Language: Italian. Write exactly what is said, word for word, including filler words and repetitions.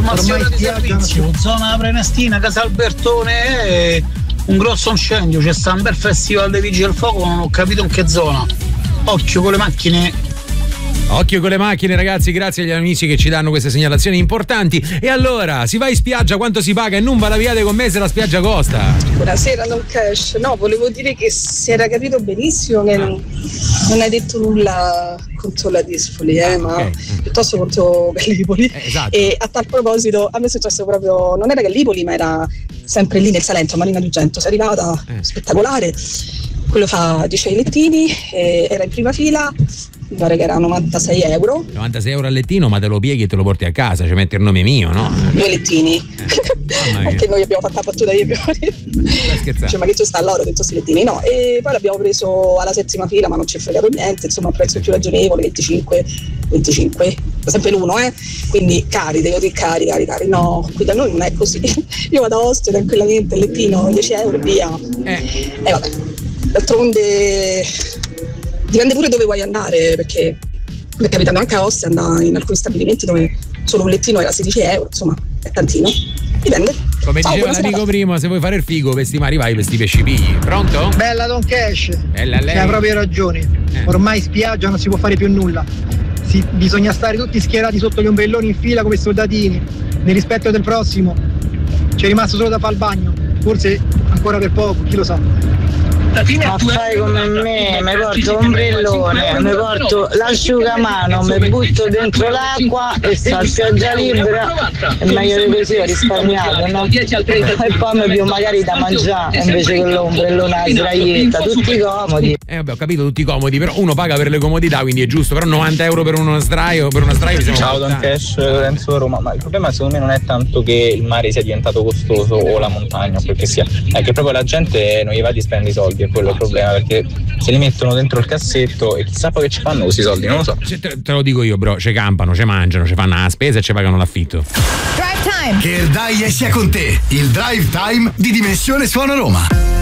informazione di servizio, zona Prenestina, Casa Albertone, è un grosso incendio, c'è sta un bel festival dei Vigili del Fuoco, non ho capito in che zona. Occhio con le macchine. Occhio con le macchine, ragazzi, grazie agli amici che ci danno queste segnalazioni importanti. E allora, si va in spiaggia, quanto si paga? E non valaviate con me se la spiaggia costa. Buonasera, non cash. No, volevo dire che si era capito benissimo che non, non hai detto nulla contro la Dispoli, eh, ma okay. piuttosto contro Gallipoli. Eh, esatto. E a tal proposito, a me è successo proprio, non era Gallipoli, ma era sempre lì nel Salento, Marina Dugento. Sei arrivata, eh. spettacolare. Quello fa dieci lettini, eh, era in prima fila. Mi pare che era novantasei euro. novantasei euro al lettino, ma te lo pieghi e te lo porti a casa, cioè metti il nome mio, no? Due lettini. Eh, anche noi abbiamo fatto la battuta io prima. Cioè, ma che ci sta loro dentro questi lettini? No, e poi l'abbiamo preso alla settima fila, ma non ci è fregato niente, insomma, a prezzo più ragionevole, venticinque, venticinque, sempre l'uno, eh? Quindi cari, devo dire cari, cari, cari. No, qui da noi non è così. Io vado a Ostia tranquillamente, il lettino, dieci euro e via. E eh. eh, vabbè, d'altronde dipende pure dove vuoi andare, perché mi è capitato anche a Ostia andare in alcuni stabilimenti dove solo un lettino era sedici euro, insomma, è tantino. Dipende. Come Ciao, diceva l'amico prima, se vuoi fare il figo, vesti mari vai, vesti pesci pigli. Pronto? Bella Don Cash. Bella lei. Hai proprio ragione. Eh. Ormai in spiaggia non si può fare più nulla. Si, bisogna stare tutti schierati sotto gli ombrelloni in fila come soldatini, nel rispetto del prossimo. C'è rimasto solo da fare il bagno. Forse ancora per poco, chi lo sa. Ma fai come me, mi porto l'ombrellone, mi porto l'asciugamano, mi butto dentro l'acqua e sta a spiaggia libera, è meglio di così, ho risparmiato, no? E poi mi più magari da mangiare invece che l'ombrellone a sdraietta, tutti comodi. Eh vabbè, ho capito, tutti comodi, però uno paga per le comodità, quindi è giusto, però novanta euro per uno sdraio, per uno sdraio siamo. Ciao Don Cash, Lorenzo Roma, ma il problema secondo me non è tanto che il mare sia diventato costoso o la montagna o quel che sia, è che proprio la gente non gli va di spendere i soldi. È quello il problema, perché se li mettono dentro il cassetto e chissà poi che ci fanno questi soldi, non lo so. Te, te lo dico io, bro, ci campano, ci mangiano, ci fanno la spesa e ci pagano l'affitto. Drive Time! Che il Dai sia con te, il Drive Time di Dimensione Suono Roma.